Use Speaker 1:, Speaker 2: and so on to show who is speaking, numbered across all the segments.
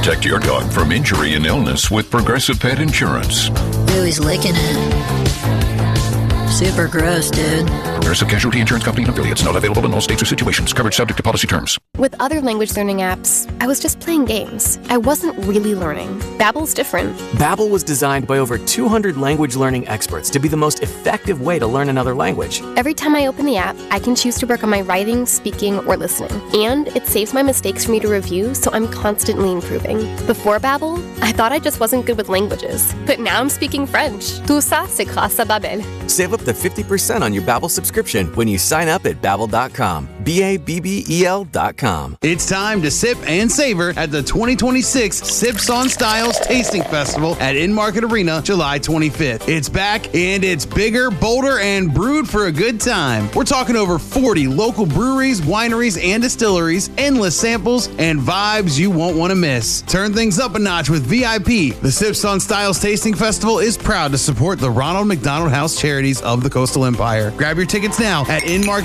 Speaker 1: Protect your dog from injury and illness with Progressive Pet Insurance.
Speaker 2: Ooh, he's licking it. Super gross, dude.
Speaker 1: Progressive Casualty Insurance Company and affiliates. Not available in all states or situations. Coverage subject to policy terms.
Speaker 3: With other language learning apps, I was just playing games. I wasn't really learning. Babbel's different.
Speaker 4: Babbel was designed by over 200 language learning experts to be the most effective way to learn another language.
Speaker 3: Every time I open the app, I can choose to work on my writing, speaking, or listening. And it saves my mistakes for me to review, so I'm constantly improving. Before Babbel, I thought I just wasn't good with languages. But now I'm speaking French. Tout ça, c'est grâce à Babbel.
Speaker 4: Save up to 50% on your Babbel subscription when you sign up at Babbel.com. Babbel.com.
Speaker 5: It's time to sip and savor at the 2026 Sips on Styles Tasting Festival at In-Market Arena, July 25th. It's back, and it's bigger, bolder, and brewed for a good time. We're talking over 40 local breweries, wineries, and distilleries, endless samples, and vibes you won't want to miss. Turn things up a notch with VIP. The Sips on Styles Tasting Festival is proud to support the Ronald McDonald House Charities of the Coastal Empire. Grab your tickets now at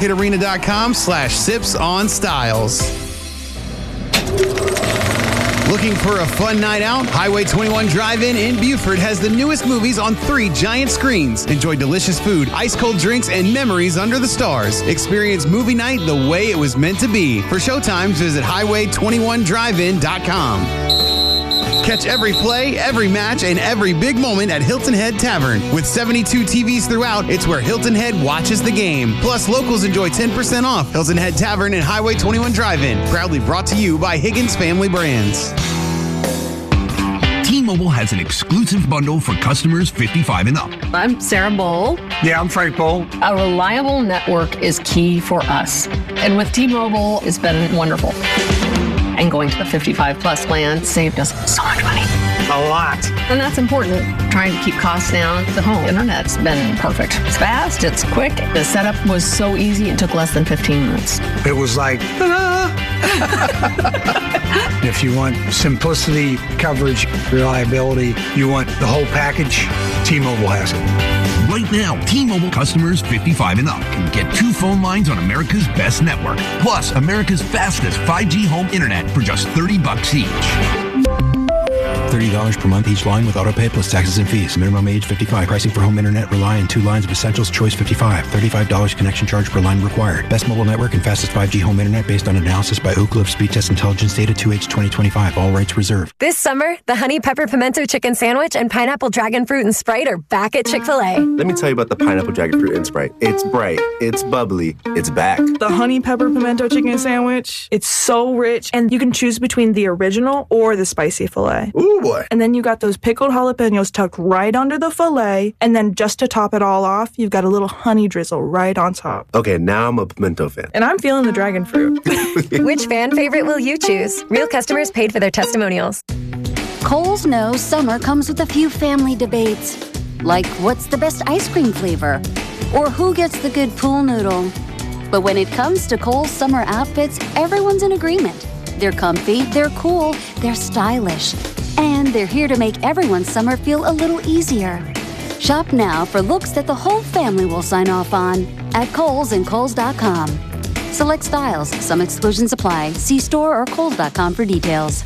Speaker 5: inmarketarena.com/sipsonstyles. Looking for a fun night out? Highway 21 Drive-In in Buford has the newest movies on 3 giant screens. Enjoy delicious food, ice-cold drinks, and memories under the stars. Experience movie night the way it was meant to be. For showtimes, visit highway21drivein.com. Catch every play, every match, and every big moment at Hilton Head Tavern. With 72 TVs throughout, it's where Hilton Head watches the game. Plus, locals enjoy 10% off. Hilton Head Tavern and Highway 21 Drive-In. Proudly brought to you by Higgins Family Brands.
Speaker 6: T-Mobile has an exclusive bundle for customers 55 and up.
Speaker 7: I'm Sarah Bowl.
Speaker 8: Yeah, I'm Frank Bowl.
Speaker 7: A reliable network is key for us. And with T-Mobile, it's been wonderful. And going to the 55 plus plan saved us so much money.
Speaker 8: A lot.
Speaker 7: And that's important. Trying to keep costs down. The home internet's been perfect. It's fast, it's quick. The setup was so easy, it took less than 15 minutes.
Speaker 8: It was like, ta-da! If you want simplicity, coverage, reliability, you want the whole package, T-Mobile has it.
Speaker 6: Right now, T-Mobile customers 55 and up can get 2 phone lines on America's best network, plus America's fastest 5G home internet for just $30 each.
Speaker 9: $30 per month each line with autopay plus taxes and fees. Minimum age 55. Pricing for home internet rely on 2 lines of Essentials Choice 55. $35 connection charge per line required. Best mobile network and fastest 5G home internet based on analysis by Ookla of Speed Test Intelligence Data 2H 2025. All rights reserved.
Speaker 10: This summer, the Honey Pepper Pimento Chicken Sandwich and Pineapple Dragon Fruit and Sprite are back at Chick-fil-A.
Speaker 11: Let me tell you about the Pineapple Dragon Fruit and Sprite. It's bright, it's bubbly, it's back.
Speaker 12: The Honey Pepper Pimento Chicken Sandwich, it's so rich, and you can choose between the original or the spicy filet.
Speaker 11: Ooh, boy.
Speaker 12: And then you got those pickled jalapenos tucked right under the filet, and then just to top it all off, you've got a little honey drizzle right on top.
Speaker 11: Okay, now I'm a pimento fan.
Speaker 12: And I'm feeling the dragon fruit.
Speaker 10: Which fan favorite will you choose? Real customers paid for their testimonials.
Speaker 13: Kohl's knows summer comes with a few family debates, like what's the best ice cream flavor, or who gets the good pool noodle. But when it comes to Kohl's summer outfits, everyone's in agreement. They're comfy, they're cool, they're stylish, and they're here to make everyone's summer feel a little easier. Shop now for looks that the whole family will sign off on at Kohl's and Kohl's.com. Select styles, some exclusions apply. See store or Kohl's.com for details.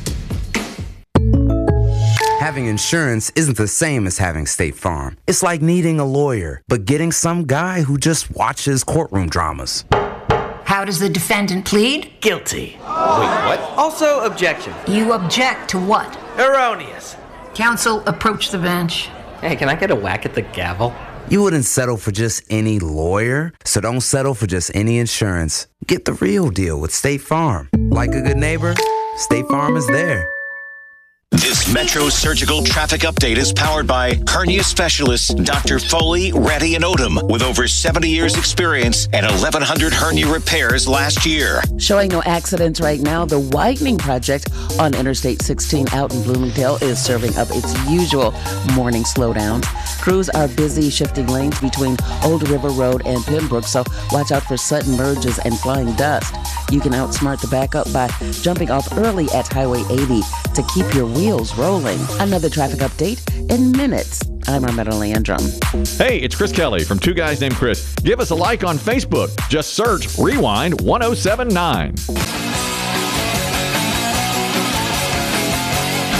Speaker 14: Having insurance isn't the same as having State Farm. It's like needing a lawyer, but getting some guy who just watches courtroom dramas.
Speaker 15: How does the defendant plead?
Speaker 16: Guilty. Wait, what? Also, objection.
Speaker 15: You object to what?
Speaker 16: Erroneous.
Speaker 15: Counsel, approach the bench.
Speaker 16: Hey, can I get a whack at the gavel?
Speaker 14: You wouldn't settle for just any lawyer, so don't settle for just any insurance. Get the real deal with State Farm. Like a good neighbor, State Farm is there.
Speaker 17: This Metro Surgical Traffic Update is powered by hernia specialists Dr. Foley, Reddy, and Odom with over 70 years experience and 1,100 hernia repairs last year.
Speaker 18: Showing no accidents right now, the widening project on Interstate 16 out in Bloomingdale is serving up its usual morning slowdowns. Crews are busy shifting lanes between Old River Road and Pembroke, so watch out for sudden merges and flying dust. You can outsmart the backup by jumping off early at Highway 80 to keep your wheels rolling. Another traffic update in minutes. I'm Armetta Landrum.
Speaker 19: Hey, it's Chris Kelly from Two Guys Named Chris. Give us a like on Facebook. Just search Rewind 1079.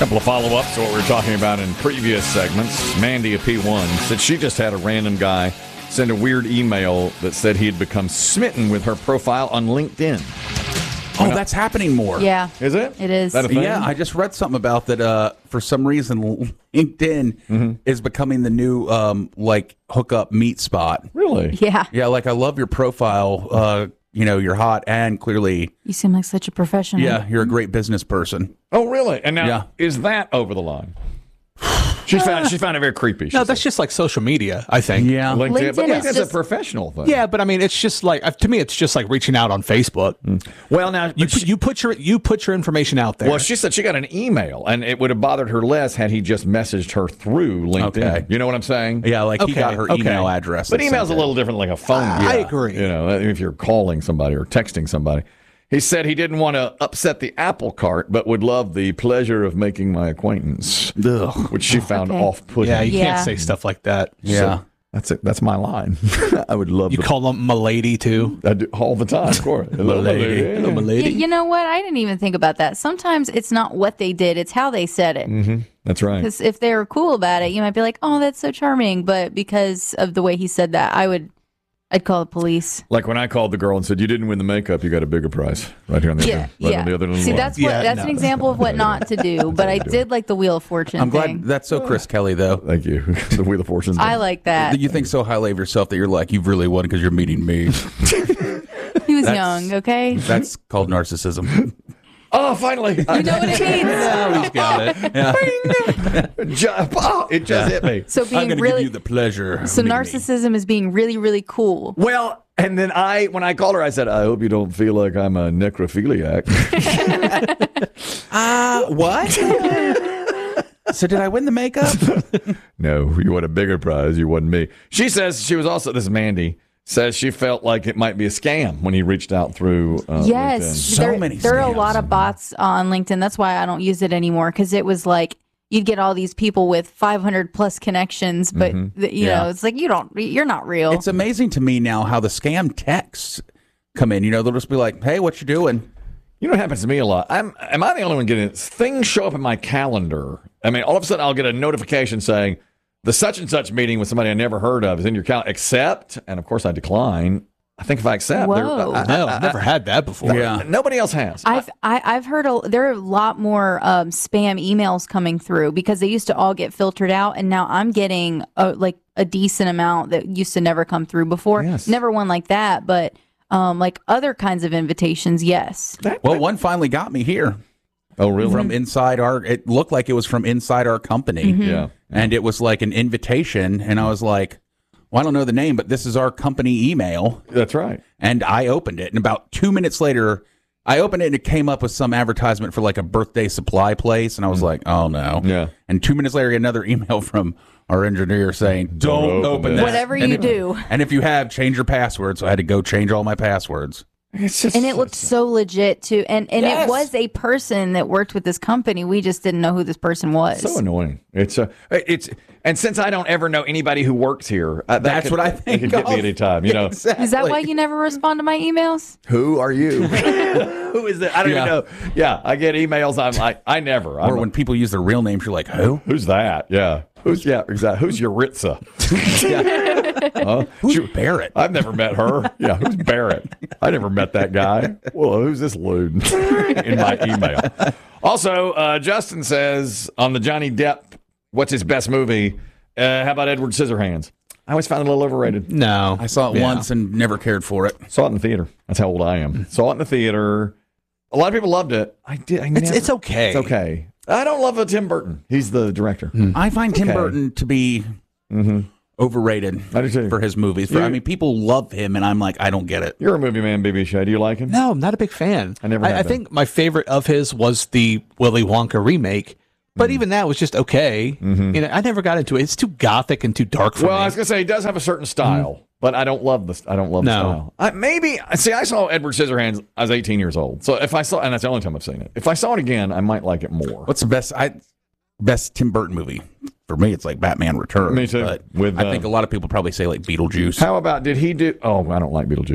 Speaker 19: Couple of follow-ups to what we were talking about in previous segments. Mandy of P1 said she just had a random guy send a weird email that said he had become smitten with her profile on LinkedIn.
Speaker 20: Oh, that's happening more.
Speaker 21: Yeah.
Speaker 19: Is it?
Speaker 21: It is.
Speaker 19: That a thing?
Speaker 20: Yeah, I just read something about that. For some reason, LinkedIn is becoming the new hookup meet spot.
Speaker 19: Really?
Speaker 21: Yeah.
Speaker 20: Yeah, like I love your profile. You're hot and clearly,
Speaker 21: You seem like such a professional.
Speaker 20: yeah, you're a great business person.
Speaker 19: Oh, really? And now, is that over the line? She found it very creepy.
Speaker 22: No, that's just like social media, I think.
Speaker 20: Yeah.
Speaker 19: LinkedIn, but
Speaker 21: is
Speaker 19: that's
Speaker 21: just
Speaker 19: a professional thing.
Speaker 22: Yeah, but I mean, it's just like to me, it's just like reaching out on Facebook.
Speaker 19: Well, now
Speaker 22: you put your information out there.
Speaker 19: Well, she said she got an email, and it would have bothered her less had he just messaged her through LinkedIn.
Speaker 20: Okay.
Speaker 19: You know what I'm saying?
Speaker 20: Yeah, like he got her email address.
Speaker 19: But
Speaker 20: and
Speaker 19: email's a
Speaker 20: sent it.
Speaker 19: little different, like a phone.
Speaker 22: I agree.
Speaker 19: You know, if you're calling somebody or texting somebody. He said he didn't want to upset the apple cart, but would love the pleasure of making my acquaintance, which she found off-putting.
Speaker 22: Yeah, you can't say stuff like that.
Speaker 20: Yeah.
Speaker 19: So that's it. That's my line. I would love.
Speaker 22: You call them "milady" too.
Speaker 19: I do all the time, of course. Hello, milady.
Speaker 22: Hello, milady.
Speaker 21: You know what? I didn't even think about that. Sometimes it's not what they did; it's how they said it.
Speaker 19: Mm-hmm. That's right.
Speaker 21: Because if they were cool about it, you might be like, "Oh, that's so charming." But because of the way he said that, I'd call the police.
Speaker 19: Like when I called the girl and said, "You didn't win the makeup, you got a bigger price." Right here on the on the other little
Speaker 21: See,
Speaker 19: line.
Speaker 21: that's an example of what not to do. But I did like the Wheel of Fortune.
Speaker 20: I'm glad
Speaker 21: thing.
Speaker 20: that's so Chris Kelly, though.
Speaker 19: Thank you. The Wheel of Fortune.
Speaker 21: I like that.
Speaker 20: You think so highly of yourself that you're like, you've really won because you're meeting me.
Speaker 21: He was young, okay?
Speaker 20: That's called narcissism.
Speaker 19: Oh, finally.
Speaker 21: You know what it means.
Speaker 20: Now he's got it. Yeah.
Speaker 19: It just hit me.
Speaker 21: So being
Speaker 20: I'm going to
Speaker 21: really
Speaker 20: give you the pleasure.
Speaker 21: So narcissism is being really, really cool.
Speaker 19: Well, and then when I called her, I said, "I hope you don't feel like I'm a necrophiliac."
Speaker 20: What? So did I win the makeup?
Speaker 19: No, you won a bigger prize. You won me. She says she was also, this is Mandy, says she felt like it might be a scam when he reached out through
Speaker 21: yes,
Speaker 19: LinkedIn.
Speaker 21: there are a lot of bots on LinkedIn. That's why I don't use it anymore, because it was like you'd get all these people with 500 plus connections, but you know, it's like you're not real.
Speaker 20: It's amazing to me now how the scam texts come in. You know, they'll just be like, "Hey, what you doing?"
Speaker 19: You know what happens to me a lot? Am I the only one getting it? Things show up in my calendar. I mean, all of a sudden I'll get a notification saying the such and such meeting with somebody I never heard of is in your calendar. Accept, and of course I decline. I think if I accept,
Speaker 21: Whoa.
Speaker 22: I've never had that before.
Speaker 19: Yeah, nobody else has.
Speaker 21: I've heard there are a lot more spam emails coming through because they used to all get filtered out, and now I'm getting like a decent amount that used to never come through before.
Speaker 19: Yes.
Speaker 21: Never one like that, but like other kinds of invitations, yes.
Speaker 20: Well, one finally got me here.
Speaker 19: Oh, really?
Speaker 20: From inside it looked like it was from inside our company.
Speaker 21: Mm-hmm.
Speaker 19: Yeah.
Speaker 20: And it was like an invitation, and I was like, well, I don't know the name, but this is our company email.
Speaker 19: That's right.
Speaker 20: And I opened it, and about 2 minutes later, I opened it, and it came up with some advertisement for like a birthday supply place, and I was like, oh, no.
Speaker 19: Yeah.
Speaker 20: And 2 minutes later, I get another email from our engineer saying, don't open that.
Speaker 21: Whatever you do.
Speaker 20: And if you have, change your password. So I had to go change all my passwords.
Speaker 19: It's just,
Speaker 21: and it looked so legit too, and
Speaker 19: Yes.
Speaker 21: it was a person that worked with this company. We just didn't know who this person was.
Speaker 19: so annoying. It's and since I don't ever know anybody who works here,
Speaker 20: That's what I think
Speaker 19: It could get me
Speaker 20: of.
Speaker 19: anytime. You know,
Speaker 20: Exactly.
Speaker 21: Is that why you never respond to my emails?
Speaker 19: who are you? Who is that? I don't even know. Yeah, I get emails. I'm like, I never.
Speaker 20: Or when people use their real names, you're like, who?
Speaker 19: Who's that? Yeah. Exactly. Who's Yuritsa?
Speaker 20: Who's Barrett?
Speaker 19: I've never met her. Yeah, who's Barrett? I never met that guy. Well, who's this loon in my email? Also, Justin says on the Johnny Depp, what's his best movie? How about Edward Scissorhands? I always found it a little overrated.
Speaker 22: No.
Speaker 20: I saw it once and never cared for it.
Speaker 19: Saw it in the theater. That's how old I am. Saw it in the theater. A lot of people loved it. I did.
Speaker 22: It's okay.
Speaker 19: It's okay. I don't love Tim Burton. He's the director.
Speaker 20: I find Tim Burton to be overrated
Speaker 19: I do too.
Speaker 20: for his movies. I mean, people love him, and I'm like, I don't get it.
Speaker 19: You're a movie man, BB Shea. Do you like him?
Speaker 22: No, I'm not a big fan.
Speaker 19: I never have
Speaker 22: I
Speaker 19: been.
Speaker 22: think my favorite of his was the Willy Wonka remake, but even that was just okay. You know, I never got into it. It's too gothic and too dark for
Speaker 19: Well,
Speaker 22: me.
Speaker 19: I was gonna say he does have a certain style, but I don't love the style. I saw Edward Scissorhands. I was 18 years old, so if I saw, and that's the only time I've seen it. If I saw it again, I might like it more.
Speaker 20: What's the best Tim Burton movie? For me, it's like Batman Returns.
Speaker 19: Me too.
Speaker 20: But
Speaker 19: With
Speaker 20: I think a lot of people probably say like Beetlejuice.
Speaker 19: How about did he do? Oh, I don't like Beetlejuice.